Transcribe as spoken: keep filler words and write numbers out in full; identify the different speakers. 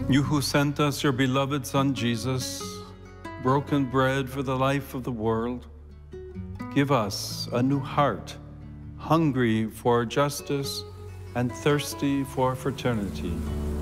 Speaker 1: You who sent us your beloved Son, Jesus, broken bread for the life of the world, give us a new heart, hungry for justice and thirsty for fraternity.